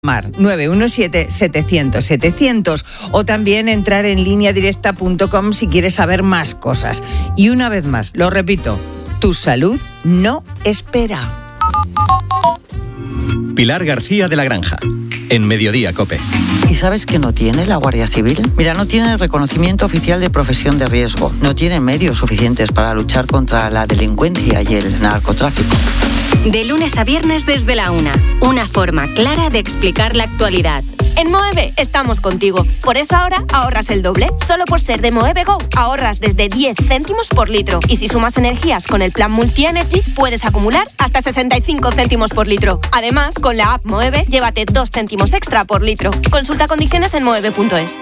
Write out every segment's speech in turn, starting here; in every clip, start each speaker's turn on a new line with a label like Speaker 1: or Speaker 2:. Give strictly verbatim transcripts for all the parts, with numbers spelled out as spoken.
Speaker 1: llamar nueve uno siete, setecientos, setecientos o también entrar en línea directa punto com si quieres saber más cosas. Y una vez más, lo repito, tu salud no espera.
Speaker 2: Pilar García de la Granja, en Mediodía COPE.
Speaker 3: ¿Y sabes qué no tiene la Guardia Civil? Mira, no tiene reconocimiento oficial de profesión de riesgo, no tiene medios suficientes para luchar contra la delincuencia y el narcotráfico.
Speaker 4: De lunes a viernes desde la una, una forma clara de explicar la actualidad.
Speaker 5: En Moeve estamos contigo. Por eso ahora ahorras el doble. Solo por ser de Moeve Go ahorras desde diez céntimos por litro. Y si sumas energías con el plan Multi-Energy, puedes acumular hasta sesenta y cinco céntimos por litro. Además, con la app Moeve, llévate dos céntimos extra por litro. Consulta condiciones en moeve punto es.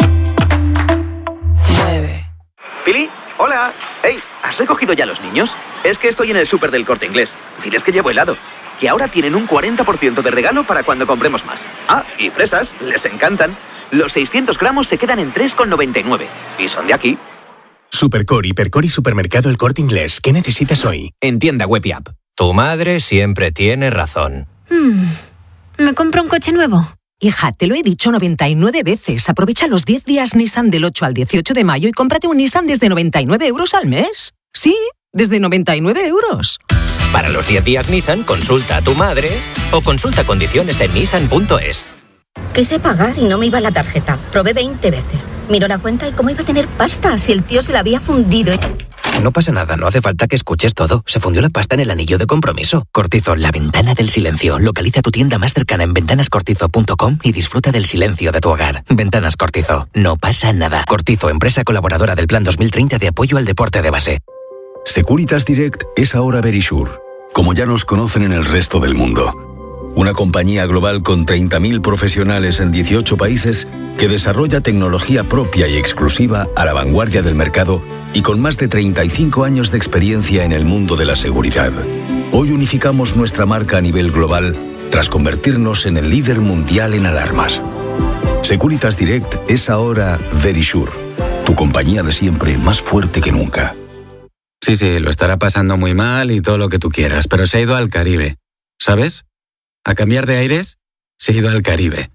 Speaker 6: Moeve.
Speaker 7: Pili, hola. Hey, ¿has recogido ya los niños? Es que estoy en el súper del Corte Inglés. Diles que llevo helado. Que ahora tienen un cuarenta por ciento de regalo para cuando compremos más. Ah, y fresas, les encantan. Los seiscientos gramos se quedan en tres con noventa y nueve. Y son de aquí.
Speaker 8: Supercor, Hipercor y Supermercado El Corte Inglés. ¿Qué necesitas hoy?
Speaker 9: En tienda web y app. Tu madre siempre tiene razón.
Speaker 10: Hmm. ¿Me compro un coche nuevo?
Speaker 11: Hija, te lo he dicho noventa y nueve veces. Aprovecha los diez días Nissan del ocho al dieciocho de mayo y cómprate un Nissan desde noventa y nueve euros al mes. Sí, desde noventa y nueve euros.
Speaker 9: Para los diez días Nissan, consulta a tu madre o consulta condiciones en nissan punto es.
Speaker 10: Quise pagar y no me iba la tarjeta. Probé veinte veces. Miró la cuenta y cómo iba a tener pasta si el tío se la había fundido.
Speaker 12: No pasa nada, no hace falta que escuches todo. Se fundió la pasta en el anillo de compromiso. Cortizo, la ventana del silencio. Localiza tu tienda más cercana en ventanas cortizo punto com y disfruta del silencio de tu hogar. Ventanas Cortizo, no pasa nada. Cortizo, empresa colaboradora del Plan dos mil treinta de apoyo al deporte de base.
Speaker 13: Securitas Direct es ahora Verisure, como ya nos conocen en el resto del mundo. Una compañía global con treinta mil profesionales en dieciocho países que desarrolla tecnología propia y exclusiva a la vanguardia del mercado y con más de treinta y cinco años de experiencia en el mundo de la seguridad. Hoy unificamos nuestra marca a nivel global tras convertirnos en el líder mundial en alarmas. Securitas Direct es ahora Verisure, tu compañía de siempre más fuerte que nunca.
Speaker 14: Sí, sí, lo estará pasando muy mal y todo lo que tú quieras, pero se ha ido al Caribe, ¿sabes? A cambiar de aires, se ha ido al Caribe.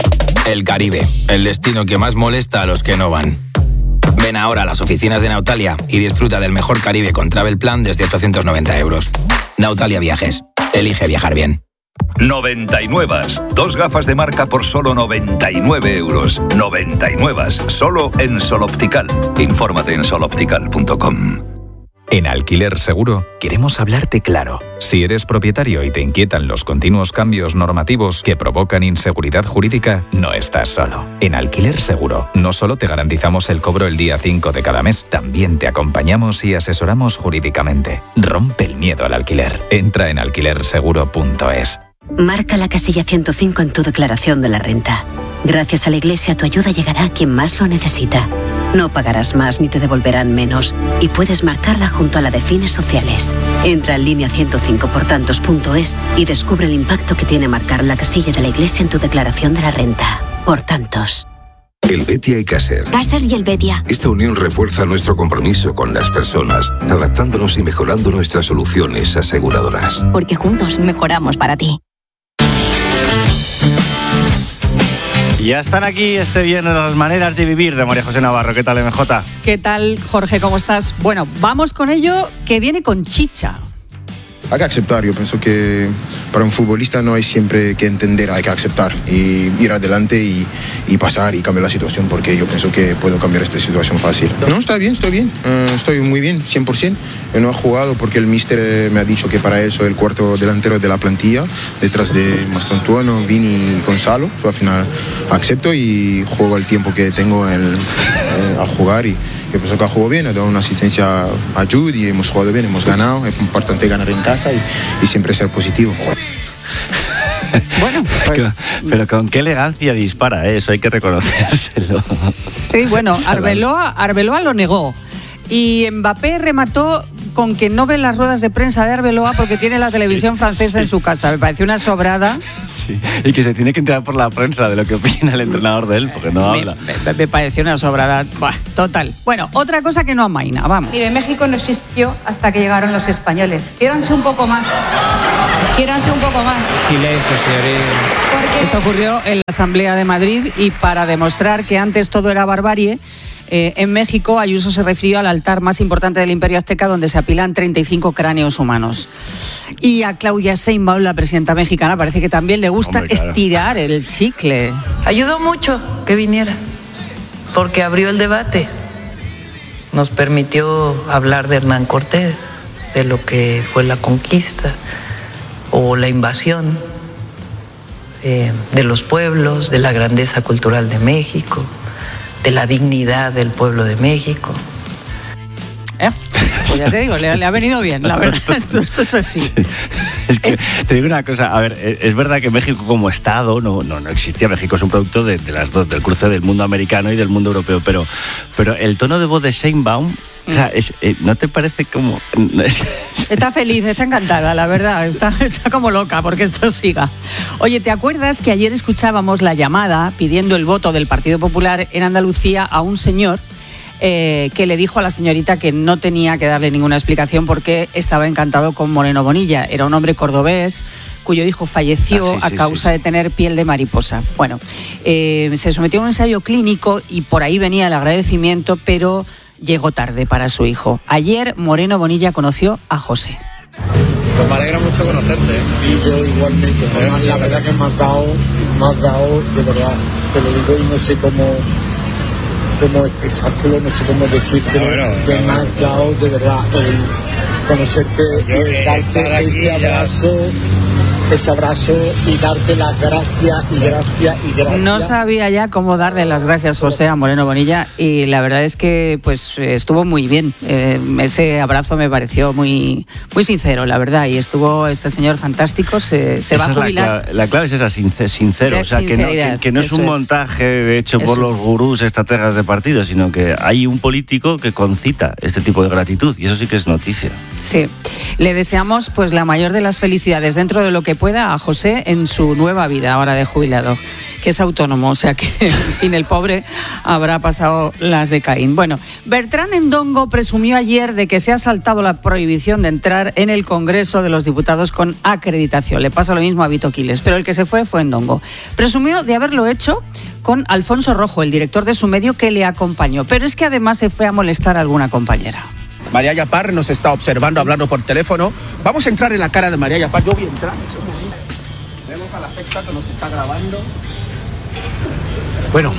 Speaker 15: El Caribe, el destino que más molesta a los que no van. Ven ahora a las oficinas de Nautalia y disfruta del mejor Caribe con Travel Plan desde ochocientos noventa euros. Nautalia Viajes. Elige viajar bien.
Speaker 16: noventa y nueve. Dos gafas de marca por solo noventa y nueve euros. noventa y nueve. Solo en Sol Optical. Infórmate en sol optical punto com.
Speaker 17: En Alquiler Seguro queremos hablarte claro. Si eres propietario y te inquietan los continuos cambios normativos que provocan inseguridad jurídica, no estás solo. En Alquiler Seguro no solo te garantizamos el cobro el día cinco de cada mes, también te acompañamos y asesoramos jurídicamente. Rompe el miedo al alquiler. Entra en alquiler seguro punto es.
Speaker 18: Marca la casilla ciento cinco en tu declaración de la renta. Gracias a la Iglesia tu ayuda llegará a quien más lo necesita. No pagarás más ni te devolverán menos y puedes marcarla junto a la de fines sociales. Entra en línea ciento cinco por tantos punto es y descubre el impacto que tiene marcar la casilla de la Iglesia en tu declaración de la renta. Por tantos.
Speaker 19: El Betia y Caser.
Speaker 18: Caser y el Betia.
Speaker 19: Esta unión refuerza nuestro compromiso con las personas, adaptándonos y mejorando nuestras soluciones aseguradoras.
Speaker 18: Porque juntos mejoramos para ti.
Speaker 20: Ya están aquí este viernes las maneras de vivir de María José Navarro. ¿Qué tal, M J?
Speaker 14: ¿Qué tal, Jorge? ¿Cómo estás? Bueno, vamos con ello, que viene con chicha.
Speaker 7: Hay que aceptar, yo pienso que para un futbolista no hay siempre que entender, hay que aceptar y ir adelante y, y pasar y cambiar la situación, porque yo pienso que puedo cambiar esta situación fácil. No, está bien, estoy bien, uh, estoy muy bien, cien por ciento. Yo no he jugado porque el míster me ha dicho que para él soy el cuarto delantero de la plantilla, detrás de Mastantuono, Vini y Gonzalo. So, al final acepto y juego el tiempo que tengo el, eh, a jugar y yo pienso que ha jugado bien, ha dado una asistencia a Jude y hemos jugado bien, hemos ganado, es importante ganar en casa y, y siempre ser positivo.
Speaker 14: Bueno, pues...
Speaker 20: Pero con qué elegancia dispara, ¿eh? Eso hay que reconocérselo.
Speaker 14: Sí, bueno, Arbeloa, Arbeloa lo negó y Mbappé remató
Speaker 6: con que no ve las ruedas de prensa de Arbeloa porque tiene la televisión sí, francesa sí, en su casa. Me pareció una sobrada.
Speaker 20: Sí, y que se tiene que enterar por la prensa de lo que opina el entrenador de él, porque no
Speaker 6: me,
Speaker 20: habla.
Speaker 6: Me, me pareció una sobrada. Buah, total. Bueno, otra cosa que no amaina, vamos.
Speaker 21: Mire, México no existió hasta que llegaron los españoles. Quiéranse un poco más. Quiéranse un poco más.
Speaker 22: Silencio, señorita.
Speaker 6: Porque... Eso ocurrió en la Asamblea de Madrid y para demostrar que antes todo era barbarie, eh, en México Ayuso se refirió al altar más importante del Imperio Azteca donde se apilan treinta y cinco cráneos humanos. Y a Claudia Sheinbaum, la presidenta mexicana, parece que también le gusta Hombre, claro. estirar el chicle.
Speaker 23: Ayudó mucho que viniera, porque abrió el debate. Nos permitió hablar de Hernán Cortés, de lo que fue la conquista o la invasión, eh, de los pueblos, de la grandeza cultural de México, de la dignidad del pueblo de México.
Speaker 6: ¿Eh? Pues ya te digo, le, le ha venido bien, la verdad, esto, esto es así. Sí.
Speaker 20: Es que te digo una cosa, a ver, es verdad que México como Estado no, no, no existía, México es un producto de, de las dos, del cruce del mundo americano y del mundo europeo, pero, pero el tono de voz de Sheinbaum, mm. o sea, es, eh, ¿no te parece como...?
Speaker 6: Está feliz, está encantada, la verdad, está, está como loca porque esto siga. Oye, ¿te acuerdas que ayer escuchábamos la llamada pidiendo el voto del Partido Popular en Andalucía a un señor Eh, que le dijo a la señorita que no tenía que darle ninguna explicación porque estaba encantado con Moreno Bonilla? Era un hombre cordobés cuyo hijo falleció ah, sí, sí, a causa sí, sí. de tener piel de mariposa. Bueno, eh, se sometió a un ensayo clínico y por ahí venía el agradecimiento, pero llegó tarde para su hijo. Ayer Moreno Bonilla conoció a José.
Speaker 24: Pues me alegra mucho conocerte.
Speaker 25: Y yo igualmente. Además, la verdad que me has dado, me has dado, de verdad, te lo digo y no sé cómo... cómo expresártelo, no sé cómo decírtelo, bueno, bueno, que me has dado de verdad el conocerte, el darte ese abrazo, ese abrazo y darte las gracias y gracias y gracias.
Speaker 6: No sabía ya cómo darle las gracias, José, a Moreno Bonilla, y la verdad es que pues estuvo muy bien. Eh, ese abrazo me pareció muy muy sincero, la verdad, y estuvo este señor fantástico, se, se va a jubilar.
Speaker 20: La clave, la clave es esa, sincero, o sea, que no, que, que no es un es. montaje hecho por eso los gurús, estrategas de partido, sino que hay un político que concita este tipo de gratitud, y eso sí que es noticia.
Speaker 6: Sí, le deseamos pues la mayor de las felicidades dentro de lo que pueda a José en su nueva vida ahora de jubilado, que es autónomo, o sea que, en fin, el pobre habrá pasado las de Caín. Bueno, Bertrán Endongo presumió ayer de que se ha saltado la prohibición de entrar en el Congreso de los Diputados con acreditación. Le pasa lo mismo a Vito Quiles, pero el que se fue fue Endongo. Presumió de haberlo hecho con Alfonso Rojo, el director de su medio, que le acompañó, pero es que además se fue a molestar a alguna compañera.
Speaker 26: María Yapar nos está observando, hablando por teléfono. Vamos a entrar en la cara de María Yapar. Yo voy a entrar. Vemos a la sexta que nos está grabando.
Speaker 20: Bueno.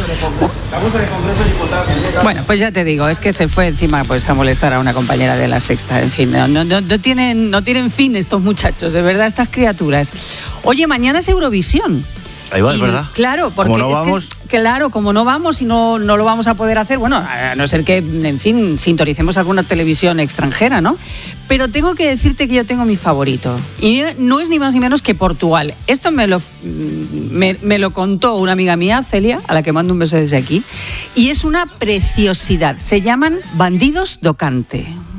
Speaker 6: Bueno, pues ya te digo, es que se fue encima pues a molestar a una compañera de la Sexta. En fin, no, no, no, tienen, no tienen fin estos muchachos, de verdad, estas criaturas. Oye, mañana es Eurovisión.
Speaker 20: Ahí va, es verdad.
Speaker 6: Claro, porque
Speaker 20: como no
Speaker 6: es
Speaker 20: vamos...
Speaker 6: que, claro, como no vamos y no, no lo vamos a poder hacer, bueno, a no ser que, en fin, sintonicemos alguna televisión extranjera, ¿no? Pero tengo que decirte que yo tengo mi favorito. Y no es ni más ni menos que Portugal. Esto me lo, me, me lo contó una amiga mía, Celia, a la que mando un beso desde aquí. Y es una preciosidad. Se llaman Bandidos do Cante.